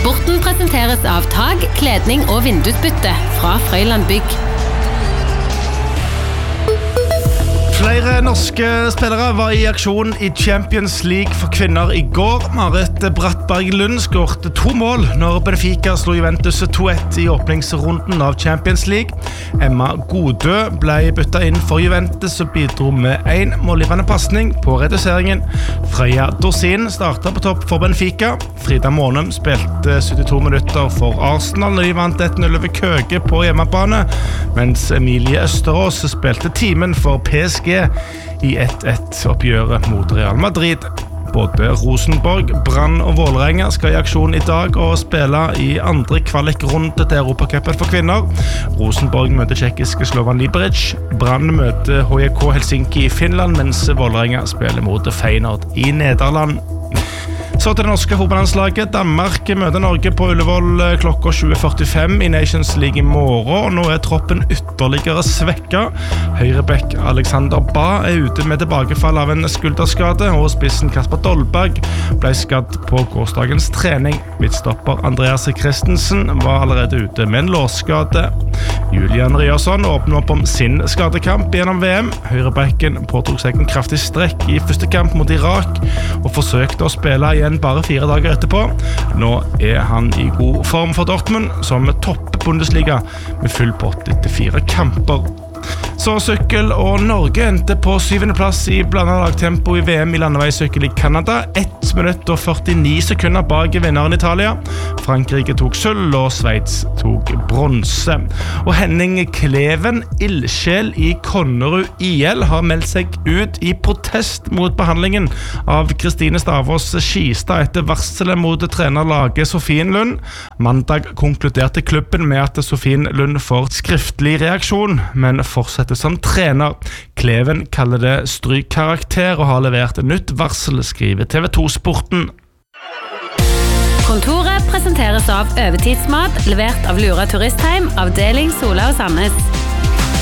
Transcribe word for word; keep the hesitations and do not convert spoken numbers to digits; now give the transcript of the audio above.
Sporten presenteres av tag, kledning og vindusbytte fra Frøyland Bygg. Flere norske spillere var i aksjon i Champions League for kvinner i går. Marit Brattberg Lund skårte to mål når Benfica slo Juventus to ett i åpningsrunden av Champions League. Emma Godø ble byttet inn for Juventus og bidro med en målgivende passning på reduseringen. Freya Dorsin startet på topp for Benfica. Frida Månum spilte syttito minutter for Arsenal når de vant ett null over Køge på hjemmebane, mens Emilie Østerås spilte timen for P S G i ett ett oppgjøret mot Real Madrid. Både Rosenborg, Brann og Vålerenga skal i aksjon i dag og spille i andre kvalikrunde til Europacupen for kvinner. Rosenborg møter tjekkiske Slovan Liberec, Brann møter H J K Helsinki i Finland, mens Vålerenga spiller mot Feyenoord i Nederland. Så til det norske fotballandslaget. Danmark møter Norge på Ullevål klokka tjue førtifem i Nations League i morgen, og nå er troppen ytterligere svekket. Høyrebekk Alexander Ba er ute med tilbakefall av en skulderskade, og spissen Kasper Dolberg ble skadd på gårsdagens trening. Midtstopper Andreas Christensen var allerede ute med en låsskade. Julian Ryerson åpner opp om sin skadekamp gjennom V M. Høyrebekken påtok seg en kraftig strekk i første kamp mot Irak, og forsøkte å spille igjen bare fire dager etterpå. Nå er han i god form for Dortmund, som topper Bundesliga med full pott etter fire kamper. Så sykkel, og Norge endte på syvende plass i blandet lagtempo i V M i landeveissykkel i Canada. ett minutt og førtini sekunder bak vinneren Italia. Frankrike tok sølv, og Sveits tok bronse. Og Henning Kleven, ildsjel i Konnerud I L, har meldt seg ut i protest mot behandlingen av Kristine Stavås Skistad etter varselet mot trenerlaget Sofien Lund. Mandag konkluderte klubben med at Sofien Lund får skriftlig reaksjon, men fortsetter som trener. Kleven kaller det strykkarakter og har levert et nytt varsel, skriver T V to Sporten. Kontoret presenteres av Øvetidsmat, levert av Lura Turistheim, avdeling Sola og Sandnes.